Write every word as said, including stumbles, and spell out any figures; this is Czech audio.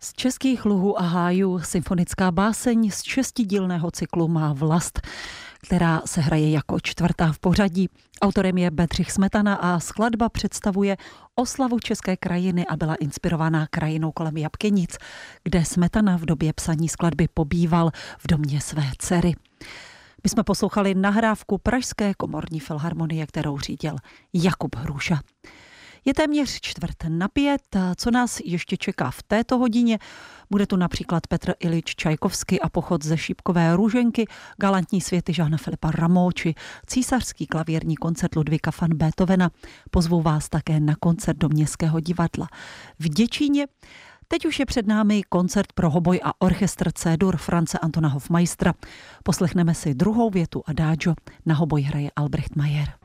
Z českých luhů a hájů symfonická báseň z šestidílného cyklu Má vlast, která se hraje jako čtvrtá v pořadí. Autorem je Bedřich Smetana a skladba představuje oslavu české krajiny a byla inspirovaná krajinou kolem Jabkenic, kde Smetana v době psaní skladby pobýval v domě své dcery. My jsme poslouchali nahrávku Pražské komorní filharmonie, kterou řídil Jakub Hruša. Je téměř čtvrt na pět. Co nás ještě čeká v této hodině? Bude tu například Petr Iljič Čajkovský a pochod ze Šípkové Růženky, galantní světy Žána Filipa Rameau či císařský klavírní koncert Ludvíka van Beethovena. Pozvu vás také na koncert do Městského divadla v Děčíně. Teď už je před námi koncert pro hoboj a orchestr C-dur France Antona Hofmeistera. Poslechneme si druhou větu Adagio. Na hoboj hraje Albrecht Mayer.